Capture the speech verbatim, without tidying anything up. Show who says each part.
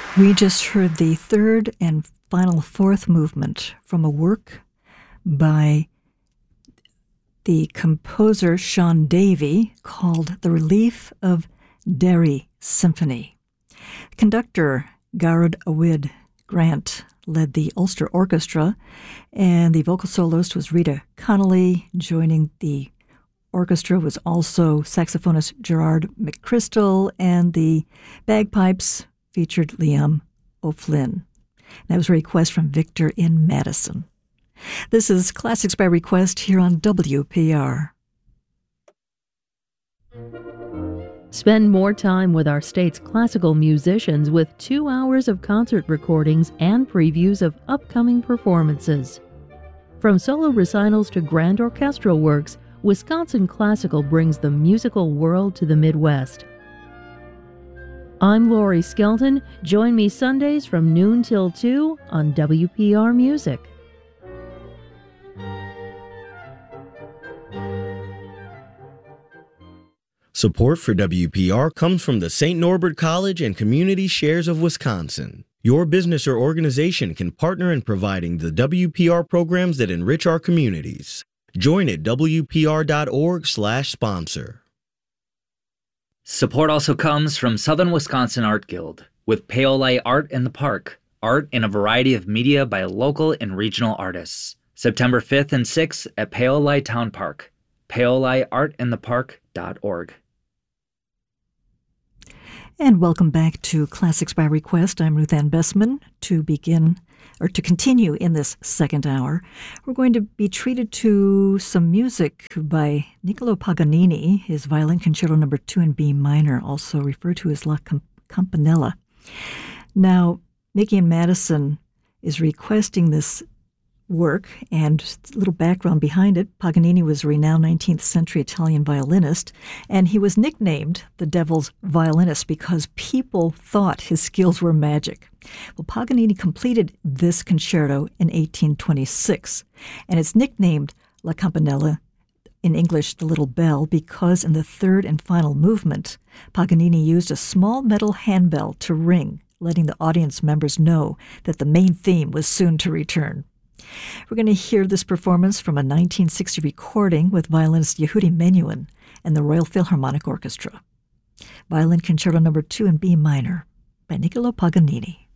Speaker 1: We just heard the third and final fourth movement from a work by the composer Sean Davey called The Relief of Derry Symphony. Conductor Garrod Awid Grant led the Ulster Orchestra, and the vocal soloist was Rita Connolly. Joining the orchestra was also saxophonist Gerard McChrystal, and the bagpipes featured Liam O'Flynn. That was a request from Victor in Madison. This is Classics by Request here on W P R.
Speaker 2: Spend more time with our state's classical musicians with two hours of concert recordings and previews of upcoming performances. From solo recitals to grand orchestral works, Wisconsin Classical brings the musical world to the Midwest. I'm Lori Skelton. Join me Sundays from noon till two on W P R Music.
Speaker 3: Support for W P R comes from the Saint Norbert College and Community Shares of Wisconsin. Your business or organization can partner in providing the W P R programs that enrich our communities. Join at W P R dot org slash sponsor.
Speaker 4: Support also comes from Southern Wisconsin Art Guild, with Paoli Art in the Park, art in a variety of media by local and regional artists. September fifth and sixth at Paoli Town Park, paoli art in the park dot org.
Speaker 1: And welcome back to Classics by Request. I'm Ruth Ann Bessman. To begin, or to continue in this second hour, we're going to be treated to some music by Niccolo Paganini, his Violin Concerto Number Two in B minor, also referred to as La Campanella. Now, Mickey and Madison is requesting this work, and a little background behind it. Paganini was a renowned nineteenth century Italian violinist, and he was nicknamed the Devil's Violinist because people thought his skills were magic. Well, Paganini completed this concerto in eighteen twenty-six, and it's nicknamed La Campanella, in English, the Little Bell, because in the third and final movement, Paganini used a small metal handbell to ring, letting the audience members know that the main theme was soon to return. We're going to hear this performance from a nineteen sixty recording with violinist Yehudi Menuhin and the Royal Philharmonic Orchestra. Violin Concerto Number Two in B minor by Niccolo Paganini.